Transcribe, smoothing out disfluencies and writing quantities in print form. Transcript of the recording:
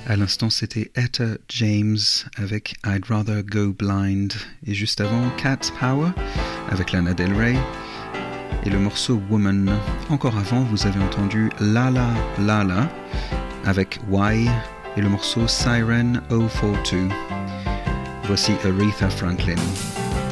À l'instant, c'était Etta James avec I'd Rather Go Blind. Et juste avant, Cat Power avec Lana Del Rey et le morceau Woman. Encore avant, vous avez entendu Lala Lala avec Why et le morceau Siren 042. Voici Aretha Franklin.